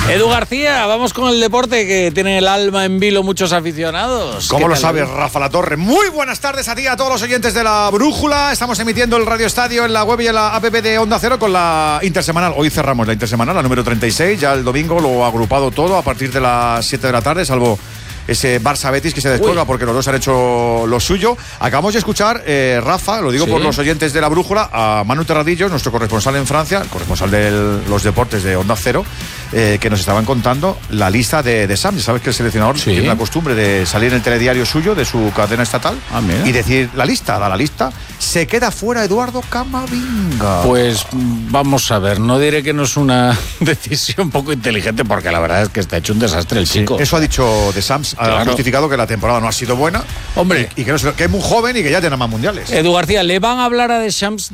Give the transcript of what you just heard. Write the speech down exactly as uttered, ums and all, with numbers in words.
Edu García, vamos con el deporte que tiene el alma en vilo muchos aficionados. ¿Cómo lo sabes, Rafa La Torre? Muy buenas tardes a ti y a todos los oyentes de La Brújula. Estamos emitiendo el Radio Estadio en la web y en la app de Onda Cero con la intersemanal. Hoy cerramos la intersemanal, la número treinta y seis. Ya el domingo lo ha agrupado todo a partir de las siete de la tarde, salvo ese Barça Betis que se descuelga. Uy. Porque los dos han hecho lo suyo. Acabamos de escuchar, eh, Rafa, lo digo ¿Sí? por los oyentes de La Brújula, a Manu Terradillo, nuestro corresponsal en Francia, el corresponsal de los deportes de Onda Cero, eh, que nos estaban contando la lista de, de Sams. Sabes que el seleccionador ¿Sí? tiene la costumbre de salir en el telediario suyo, de su cadena estatal, ah, y decir la lista, da la lista. Se queda fuera Eduardo Camavinga. Pues vamos a ver, no diré que no es una decisión poco inteligente, porque la verdad es que está hecho un desastre el sí, chico. Eso ha dicho de Sams. Ha claro. justificado que la temporada no ha sido buena. Hombre. Y, y que, no, que es muy joven y que ya tiene más mundiales. Edu García, ¿le van a hablar a Deschamps